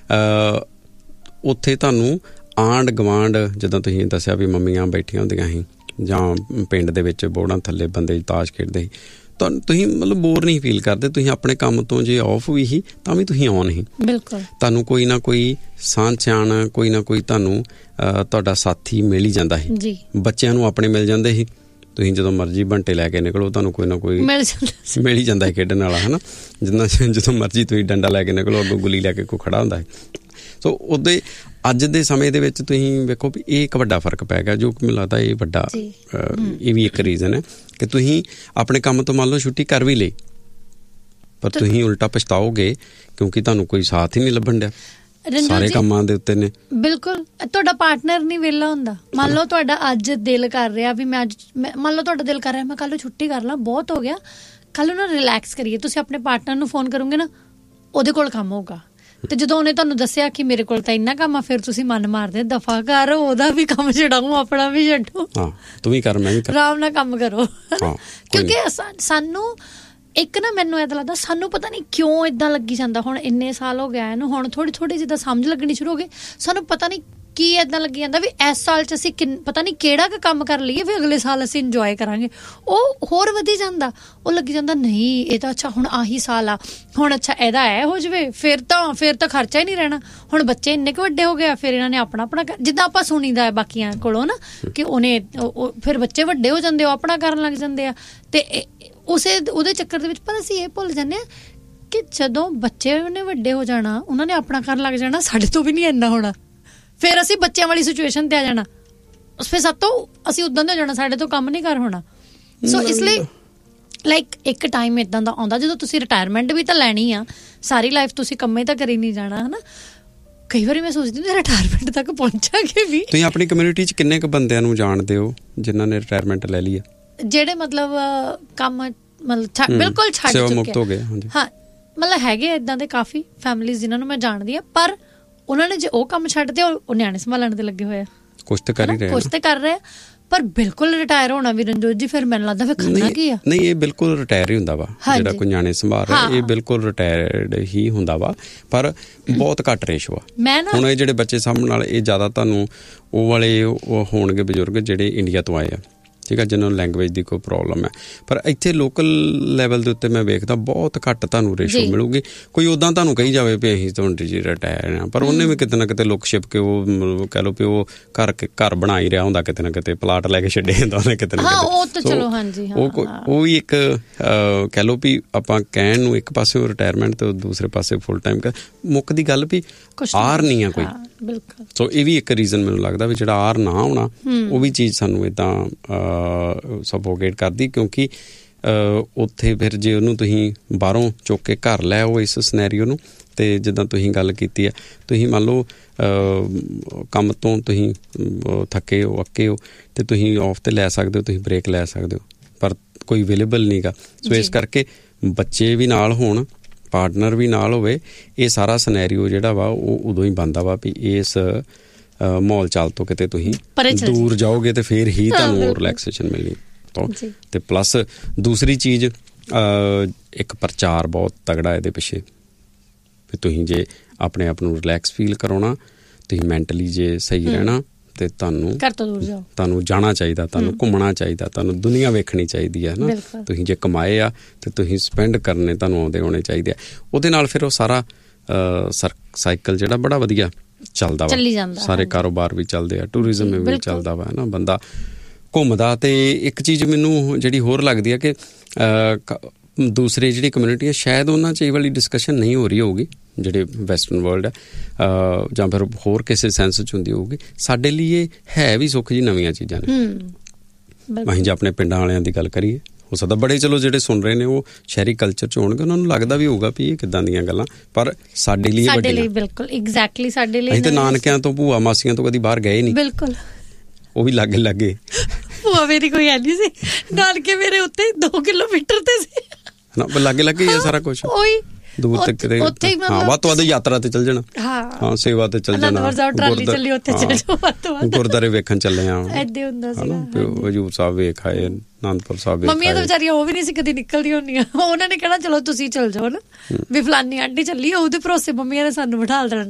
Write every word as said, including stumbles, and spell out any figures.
ਉੱਥੇ ਤੁਹਾਨੂੰ ਆਂਢ ਗਵਾਂਢ, ਜਿੱਦਾਂ ਤੁਸੀਂ ਦੱਸਿਆ ਵੀ ਮੰਮੀਆਂ ਬੈਠੀਆਂ ਹੁੰਦੀਆਂ ਸੀ ਜਾਂ ਪਿੰਡ ਦੇ ਵਿੱਚ ਬੋੜਾਂ ਥੱਲੇ ਬੰਦੇ ਤਾਸ਼ ਖੇਡਦੇ ਸੀ, ਤੁਹਾਨੂੰ ਤੁਸੀਂ ਮਤਲਬ ਬੋਰ ਨਹੀਂ ਫੀਲ ਕਰਦੇ। ਤੁਸੀਂ ਆਪਣੇ ਕੰਮ ਤੋਂ ਜੇ ਆਫ ਵੀ ਸੀ ਤਾਂ ਵੀ ਤੁਸੀਂ ਔਨ ਸੀ। ਬਿਲਕੁਲ ਤੁਹਾਨੂੰ ਕੋਈ ਨਾ ਕੋਈ ਸਾਂਝ ਸਿਆਣ, ਕੋਈ ਨਾ ਕੋਈ ਤੁਹਾਨੂੰ ਤੁਹਾਡਾ ਸਾਥੀ ਮਿਲ ਹੀ ਜਾਂਦਾ ਸੀ ਜੀ। ਬੱਚਿਆਂ ਨੂੰ ਆਪਣੇ ਮਿਲ ਜਾਂਦੇ ਸੀ, ਤੁਸੀਂ ਜਦੋਂ ਮਰਜ਼ੀ ਬੰਟੇ ਲੈ ਕੇ ਨਿਕਲੋ ਤੁਹਾਨੂੰ ਕੋਈ ਨਾ ਕੋਈ ਮਿਲ ਜਾਂਦਾ ਮਿਲ ਹੀ ਜਾਂਦਾ ਹੈ ਖੇਡਣ ਵਾਲਾ, ਹੈ ਨਾ। ਜਿੰਨਾ ਜਦੋਂ ਮਰਜ਼ੀ ਤੁਸੀਂ ਡੰਡਾ ਲੈ ਕੇ ਨਿਕਲੋ, ਅੱਗੋਂ ਗੁੱਲੀ ਲੈ ਕੇ ਕੋਈ ਖੜਾ ਹੁੰਦਾ ਹੈ। ਸੋ ਉਹਦੇ ਅੱਜ ਦੇ ਸਮੇਂ ਦੇ ਵਿੱਚ ਤੁਸੀਂ ਵੇਖੋ ਵੀ ਇਹ ਇੱਕ ਵੱਡਾ ਫਰਕ ਪੈ ਗਿਆ, ਜੋ ਕਿ ਮੈਨੂੰ ਲੱਗਦਾ ਇਹ ਵੱਡਾ ਇਹ ਵੀ ਇੱਕ ਰੀਜ਼ਨ ਹੈ ਕਿ ਤੁਸੀਂ ਆਪਣੇ ਕੰਮ ਤੋਂ ਮੰਨ ਲਓ ਛੁੱਟੀ ਕਰ ਵੀ ਲਈ, ਪਰ ਤੁਸੀਂ ਉਲਟਾ ਪਛਤਾਓਗੇ ਕਿਉਂਕਿ ਤੁਹਾਨੂੰ ਕੋਈ ਸਾਥ ਹੀ ਨਹੀਂ ਲੱਭਣ ਡਿਆ ਸਾਰੇ ਕੰਮਾਂ ਦੇ ਉੱਤੇ ਨੇ। ਬਿਲਕੁਲ, ਤੁਹਾਡਾ ਪਾਰਟਨਰ ਨਹੀਂ ਵਿਹਲਾ ਹੁੰਦਾ। ਮੰਨ ਲਓ ਤੁਹਾਡਾ ਅੱਜ ਦਿਲ ਕਰ ਰਿਹਾ ਵੀ ਮੈਂ ਅੱਜ ਮੰਨ ਲਓ ਤੁਹਾਡਾ ਦਿਲ ਕਰ ਰਿਹਾ ਮੈਂ ਕੱਲ੍ਹ ਨੂੰ ਛੁੱਟੀ ਕਰ ਲਾਂ, ਬਹੁਤ ਹੋ ਗਿਆ, ਕੱਲ੍ਹ ਨੂੰ ਰਿਲੈਕਸ ਕਰੀਏ। ਤੁਸੀਂ ਆਪਣੇ ਪਾਰਟਨਰ ਨੂੰ ਫੋਨ ਕਰੋਗੇ ਨਾ, ਉਹਦੇ ਕੋਲ ਕੰਮ ਹੋਊਗਾ। ਤੇ ਜਦੋਂ ਉਹਨੇ ਤੁਹਾਨੂੰ ਦੱਸਿਆ ਕਿ ਮੇਰੇ ਕੋਲ ਤਾਂ ਇੰਨਾ ਕੰਮ ਆ, ਫਿਰ ਤੁਸੀਂ ਮਨ ਮਾਰਦੇ ਦਫਾ ਕਰ, ਉਹਦਾ ਵੀ ਕੰਮ ਛਡਾਊ ਆਪਣਾ ਵੀ ਛੱਡੋ, ਤੂੰ ਵੀ ਕਰ ਮੈਂ ਵੀ ਕਰ, ਆਰਾਮ ਨਾਲ ਕੰਮ ਕਰੋ। ਕਿਉਂਕਿ ਸਾਨੂੰ ਇੱਕ ਨਾ ਮੈਨੂੰ ਏਦਾਂ ਲੱਗਦਾ ਸਾਨੂੰ ਪਤਾ ਨਹੀਂ ਕਿਉਂ ਏਦਾਂ ਲੱਗੀ ਜਾਂਦਾ। ਹੁਣ ਇੰਨੇ ਸਾਲ ਹੋ ਗਿਆ ਇਹਨੂੰ, ਹੁਣ ਥੋੜ੍ਹੀ ਥੋੜ੍ਹੀ ਜਿੱਦਾਂ ਸਮਝ ਲੱਗਣੀ ਸ਼ੁਰੂ ਹੋ ਗਈ। ਸਾਨੂੰ ਪਤਾ ਨਹੀਂ ਕੀ ਏਦਾਂ ਲੱਗੀ ਜਾਂਦਾ ਵੀ ਇਸ ਸਾਲ 'ਚ ਅਸੀਂ ਕਿੰਨ ਪਤਾ ਨਹੀਂ ਕਿਹੜਾ ਕੁ ਕੰਮ ਕਰ ਲਈਏ ਵੀ ਅਗਲੇ ਸਾਲ ਅਸੀਂ ਇੰਜੋਏ ਕਰਾਂਗੇ। ਉਹ ਹੋਰ ਵਧੀ ਜਾਂਦਾ, ਉਹ ਲੱਗੀ ਜਾਂਦਾ ਨਹੀਂ ਇਹ ਤਾਂ ਅੱਛਾ ਹੁਣ ਆਹੀ ਸਾਲ ਆ, ਹੁਣ ਅੱਛਾ ਇਹਦਾ ਇਹ ਹੋ ਜਾਵੇ, ਫਿਰ ਤਾਂ ਫਿਰ ਤਾਂ ਖਰਚਾ ਹੀ ਨਹੀਂ ਰਹਿਣਾ। ਹੁਣ ਬੱਚੇ ਇੰਨੇ ਕੁ ਵੱਡੇ ਹੋ ਗਏ ਆ, ਫਿਰ ਇਹਨਾਂ ਨੇ ਆਪਣਾ ਆਪਣਾ ਜਿੱਦਾਂ ਆਪਾਂ ਸੁਣੀਦਾ ਹੈ ਬਾਕੀਆਂ ਕੋਲੋਂ ਨਾ ਕਿ ਉਹਨੇ ਫਿਰ ਬੱਚੇ ਵੱਡੇ ਹੋ ਜਾਂਦੇ, ਉਹ ਆਪਣਾ ਕਰਨ ਲੱਗ ਜਾਂਦੇ ਆ। ਤੇ ਉਸੇ ਉਹਦੇ ਚੱਕਰ ਦੇ ਵਿੱਚ ਪਰ ਅਸੀਂ ਇਹ ਭੁੱਲ ਜਾਂਦੇ ਹਾਂ ਕਿ ਜਦੋਂ ਬੱਚੇ ਨੇ ਵੱਡੇ ਹੋ ਜਾਣਾ, ਉਹਨਾਂ ਨੇ ਆਪਣਾ ਕਰਨ ਲੱਗ ਜਾਣਾ, ਸਾਡੇ ਤੋਂ ਵੀ ਨਹੀਂ ਇੰਨਾ ਹੋਣਾ। ਫਿਰ ਅਸੀਂ ਬੱਚਿਆਂ ਵਾਲੀ ਸਿਚੁਏਸ਼ਨ ਤੇ ਆ ਜਾਣਾ, ਫਿਰ ਸਭ ਤੋਂ ਅਸੀਂ ਉੱਦਾਂ ਦੇ ਹੋ ਜਾਣਾ, ਸਾਡੇ ਤੋਂ ਕੰਮ ਨਹੀਂ ਕਰ ਹੋਣਾ। ਸੋ ਇਸ ਲਈ ਲਾਈਕ ਇੱਕ ਟਾਈਮ ਇੱਦਾਂ ਦਾ ਆਉਂਦਾ ਜਦੋਂ ਤੁਸੀਂ ਰਿਟਾਇਰਮੈਂਟ ਵੀ ਤਾਂ ਲੈਣੀ ਆ, ਸਾਰੀ ਲਾਈਫ ਤੁਸੀਂ ਕੰਮੇ ਤਾਂ ਕਰੀ ਨਹੀਂ ਜਾਣਾ, ਹੈ ਨਾ। ਕਈ ਵਾਰੀ ਮੈਂ ਸੋਚਦੀ ਹਾਂ ਰਿਟਾਇਰਮੈਂਟ ਤੱਕ ਪਹੁੰਚਾਂਗੇ ਵੀ। ਤੁਸੀਂ ਆਪਣੀ ਕਮਿਊਨਿਟੀ 'ਚ ਕਿੰਨੇ ਕੁ ਬੰਦਿਆਂ ਨੂੰ ਜਾਣਦੇ ਹੋ ਜਿਨ੍ਹਾਂ ਨੇ ਰਿਟਾਇਰਮੈਂਟ ਲੈ ਲਈ ਆ, ਜਿਹੜੇ ਮਤਲਬ ਕੰਮ ਮਤਲਬ ਬਿਲਕੁਲ ਛੱਡ ਚੁੱਕੇ? ਹਾਂ, ਮਤਲਬ ਹੈਗੇ ਇੱਦਾਂ ਦੇ ਕਾਫੀ ਫੈਮਿਲੀਜ਼ ਜਿਨ੍ਹਾਂ ਨੂੰ ਮੈਂ ਜਾਣਦੀ ਹਾਂ, ਪਰ ਉਹਨਾਂ ਨੇ ਜੇ ਉਹ ਕੰਮ ਛੱਡ ਤੇ ਉਹ ਨਿਆਣੇ ਸੰਭਾਲਣ ਦੇ ਲੱਗੇ ਹੋਏ ਆ। ਕੁਛ ਤੇ ਕਰ ਹੀ ਰਹੇ ਕੁਛ ਤੇ ਕਰ ਰਹੇ, ਪਰ ਬਿਲਕੁਲ ਰਿਟਾਇਰ ਹੋਣਾ ਵੀ ਰਣਜੋਤ ਜੀ ਫਿਰ ਮੈਨੂੰ ਲੱਗਦਾ ਫਿਰ ਕਰਨਾ ਕੀ ਆ। ਨਹੀਂ, ਇਹ ਬਿਲਕੁਲ ਰਿਟਾਇਰ ਹੀ ਹੁੰਦਾ ਵਾ ਜਿਹੜਾ ਕੋਈ ਨਿਆਣੇ ਸੰਭਾਲ ਰਿਹਾ, ਇਹ ਬਿਲਕੁਲ ਰਿਟਾਇਰਡ ਹੀ ਹੁੰਦਾ ਵਾ, ਪਰ ਬਹੁਤ ਘੱਟ ਰੇਸ਼ੋ ਆ। ਹੁਣ ਇਹ ਜਿਹੜੇ ਬੱਚੇ ਸਾਂਭਣ ਵਾਲੇ ਇਹ ਜ਼ਿਆਦਾ ਤੁਹਾਨੂੰ ਉਹ ਵਾਲੇ ਉਹ ਹੋਣਗੇ ਬਜ਼ੁਰਗ ਜਿਹੜੇ ਇੰਡੀਆ ਤੋਂ ਆਏ ਆ, ਠੀਕ ਆ, ਜਿਹਨਾਂ ਨੂੰ ਲੈਂਗੁਏਜ ਦੀ ਕੋਈ ਪ੍ਰੋਬਲਮ ਹੈ। ਪਰ ਇੱਥੇ ਲੋਕਲ ਲੈਵਲ ਦੇ ਉੱਤੇ ਮੈਂ ਵੇਖਦਾ ਬਹੁਤ ਘੱਟ ਤੁਹਾਨੂੰ ਰੇਸ਼ੋ ਮਿਲੂਗੀ। ਕੋਈ ਉੱਦਾਂ ਤੁਹਾਨੂੰ ਕਹੀ ਜਾਵੇ ਵੀ ਅਸੀਂ ਤੁਹਾਡੇ ਜੀ ਰਿਟਾਇਰ ਹਾਂ, ਪਰ ਉਹਨੇ ਵੀ ਕਿਤੇ ਨਾ ਕਿਤੇ ਲੁੱਕ ਛਿਪ ਕੇ ਉਹ ਮਤਲਬ ਕਹਿ ਲਓ ਵੀ ਉਹ ਘਰ ਘਰ ਬਣਾ ਹੀ ਰਿਹਾ ਹੁੰਦਾ, ਕਿਤੇ ਨਾ ਕਿਤੇ ਪਲਾਟ ਲੈ ਕੇ ਛੱਡੇ ਹੁੰਦਾ ਉਹਨੇ ਕਿਤੇ ਨਾ ਕਿਤੇ। ਉਹ ਉਹ ਵੀ ਇੱਕ ਕਹਿ ਲਓ ਵੀ ਆਪਾਂ ਕਹਿਣ ਨੂੰ ਇੱਕ ਪਾਸੇ ਰਿਟਾਇਰਮੈਂਟ ਤੇ ਦੂਸਰੇ ਪਾਸੇ ਫੁੱਲ ਟਾਈਮ ਮੁੱਕ ਦੀ ਗੱਲ ਵੀ ਆਰ ਨਹੀਂ ਆ ਕੋਈ। ਸੋ ਇਹ ਵੀ ਇੱਕ ਰੀਜ਼ਨ ਮੈਨੂੰ ਲੱਗਦਾ ਵੀ ਜਿਹੜਾ ਆਰ ਨਾ ਹੋਣਾ ਉਹ ਵੀ ਚੀਜ਼ ਸਾਨੂੰ ਇੱਦਾਂ ਸਫੋਕੇਟ ਕਰਦੀ, ਕਿਉਂਕਿ ਉੱਥੇ ਫਿਰ ਜੇ ਉਹਨੂੰ ਤੁਸੀਂ ਬਾਹਰੋਂ ਚੁੱਕ ਕੇ ਘਰ ਲੈ ਆਓ ਇਸ ਸਿਨੈਰੀਓ ਨੂੰ, ਅਤੇ ਜਿੱਦਾਂ ਤੁਸੀਂ ਗੱਲ ਕੀਤੀ ਹੈ, ਤੁਸੀਂ ਮੰਨ ਲਓ ਕੰਮ ਤੋਂ ਤੁਸੀਂ ਥੱਕੇ ਹੋ ਅੱਕੇ ਹੋ ਅਤੇ ਤੁਸੀਂ ਔਫ 'ਤੇ ਲੈ ਸਕਦੇ ਹੋ, ਤੁਸੀਂ ਬ੍ਰੇਕ ਲੈ ਸਕਦੇ ਹੋ, ਪਰ ਕੋਈ ਅਵੇਲੇਬਲ ਨਹੀਂ ਗਾ। ਸੋ ਇਸ ਕਰਕੇ ਬੱਚੇ ਵੀ ਨਾਲ ਹੋਣ, ਪਾਰਟਨਰ ਵੀ ਨਾਲ ਹੋਵੇ, ਇਹ ਸਾਰਾ ਸਿਨੈਰੀਓ ਜਿਹੜਾ ਵਾ ਉਹ ਉਦੋਂ ਹੀ ਬਣਦਾ ਵਾ ਵੀ ਇਸ ਮਾਹੌਲ ਚਾਲ ਤੋਂ ਕਿਤੇ ਤੁਸੀਂ ਦੂਰ ਜਾਓਗੇ ਤੇ ਫਿਰ ਹੀ ਤੁਹਾਨੂੰ ਰਿਲੈਕਸੇਸ਼ਨ ਮਿਲਣੀ। ਤੇ ਪਲੱਸ ਦੂਸਰੀ ਚੀਜ਼ ਇੱਕ ਪ੍ਰਚਾਰ ਬਹੁਤ ਤਗੜਾ ਇਹਦੇ ਪਿੱਛੇ ਵੀ ਤੁਸੀਂ ਜੇ ਆਪਣੇ ਆਪ ਨੂੰ ਰਿਲੈਕਸ ਫੀਲ ਕਰਾਉਣਾ, ਤੁਸੀਂ ਮੈਂਟਲੀ ਜੇ ਸਹੀ ਰਹਿਣਾ ਤੇ ਤੁਹਾਨੂੰ ਤੁਹਾਨੂੰ ਜਾਣਾ ਚਾਹੀਦਾ, ਤੁਹਾਨੂੰ ਘੁੰਮਣਾ ਚਾਹੀਦਾ, ਤੁਹਾਨੂੰ ਦੁਨੀਆ ਵੇਖਣੀ ਚਾਹੀਦੀ ਹੈ ਨਾ। ਤੁਸੀਂ ਜੇ ਕਮਾਏ ਆ ਤੇ ਤੁਸੀਂ ਸਪੈਂਡ ਕਰਨੇ ਤੁਹਾਨੂੰ ਆਉਂਦੇ ਹੋਣੇ ਚਾਹੀਦੇ ਆ। ਉਹਦੇ ਨਾਲ ਫਿਰ ਉਹ ਸਾਰਾ ਸਾਈਕਲ ਜਿਹੜਾ ਬੜਾ ਵਧੀਆ ਚੱਲਦਾ ਵਾ, ਸਾਰੇ ਕਾਰੋਬਾਰ ਵੀ ਚੱਲਦੇ ਆ, ਟੂਰਿਜ਼ਮ ਵੀ ਚੱਲਦਾ ਵਾ ਨਾ, ਬੰਦਾ ਘੁੰਮਦਾ। ਤੇ ਇੱਕ ਚੀਜ਼ ਮੈਨੂੰ ਜਿਹੜੀ ਹੋਰ ਲੱਗਦੀ ਆ ਕਿ ਦੂਸਰੇ ਜਿਹੜੀ ਕਮਿਊਨਿਟੀ ਹੈ ਸ਼ਾਇਦ ਉਹਨਾਂ 'ਚ ਇਹ ਵਾਲੀ ਡਿਸਕਸ਼ਨ ਨਹੀਂ ਹੋ ਰਹੀ ਹੋਊਗੀ, ਜਿਹੜੇ ਵੈਸਟਰਨ ਵਰਲਡ ਹੈ ਜਾਂ ਫਿਰ ਹੋਰ ਕਿਸੇ ਸੈਂਸ 'ਚ ਹੁੰਦੀ ਹੋਊਗੀ। ਸਾਡੇ ਲਈ ਇਹ ਹੈ ਵੀ ਸੁੱਖ ਜੀ ਨਵੀਆਂ ਚੀਜ਼ਾਂ ਨੇ। ਅਸੀਂ ਜੇ ਆਪਣੇ ਪਿੰਡਾਂ ਵਾਲਿਆਂ ਦੀ ਗੱਲ ਕਰੀਏ, ਹੋ ਸਕਦਾ ਬੜੇ ਚਲੋ ਜਿਹੜੇ ਸੁਣ ਰਹੇ ਨੇ ਉਹ ਸ਼ਹਿਰੀ ਕਲਚਰ 'ਚ ਹੋਣਗੇ, ਉਹਨਾਂ ਨੂੰ ਲੱਗਦਾ ਵੀ ਹੋਊਗਾ ਵੀ ਇਹ ਕਿੱਦਾਂ ਦੀਆਂ ਗੱਲਾਂ, ਪਰ ਸਾਡੇ ਲਈ ਸਾਡੇ ਲਈ ਬਿਲਕੁਲ ਐਗਜ਼ੈਕਟਲੀ ਸਾਡੇ ਲਈ। ਅਸੀਂ ਤਾਂ ਨਾਨਕਿਆਂ ਤੋਂ ਭੂਆ ਮਾਸੀਆਂ ਤੋਂ ਕਦੀ ਬਾਹਰ ਗਏ ਨਹੀਂ, ਬਿਲਕੁਲ ਉਹ ਵੀ ਲਾਗੇ ਲਾਗੇ। ਭੂਆ ਮੇਰੀ ਕੋਈ ਹੈ ਨਹੀਂ ਸੀ, ਨਾਨਕੇ ਮੇਰੇ ਉੱਤੇ ਦੋ ਕਿਲੋਮੀਟਰ ਤੇ ਸੀ ਨਾ, ਲਾਗੇ ਲਾਗੇ ਹੀ ਆ ਸਾਰਾ ਕੁਛ, ਉਹੀ ਦੂਰ ਤੱਕ ਕਿਤੇ ਹਾਂ ਵੱਧ ਤੋਂ ਵੱਧ ਯਾਤਰਾ ਤੇ ਚੱਲ ਜਾਣਾ, ਹਾਂ ਸੇਵਾ ਤੇ ਚੱਲ ਜਾਣਾ, ਗੁਰਦੁਆਰੇ ਵੇਖਣ ਚੱਲੇ ਆ, ਹਜ਼ੂਰ ਸਾਹਿਬ ਵੇਖ ਆਏ, ਅਨੰਦਪੁਰ ਸਾਹਿਬ। ਮੰਮੀਆਂ ਤਾਂ ਵਿਚਾਰੀਆਂ ਉਹ ਵੀ ਨਹੀਂ ਸੀ ਕਦੀ ਨਿਕਲਦੀਆਂ ਹੁੰਦੀਆਂ, ਉਹਨਾਂ ਨੇ ਕਹਿਣਾ ਚਲੋ ਤੁਸੀਂ ਚੱਲ ਜਾਓ ਨਾ, ਵੀ ਫਲਾਨੀ ਆਂਟੀ ਚੱਲੀ ਉਹਦੇ ਭਰੋਸੇ ਮੰਮੀਆਂ ਨੇ ਸਾਨੂੰ ਬਿਠਾ ਦੇਣਾ।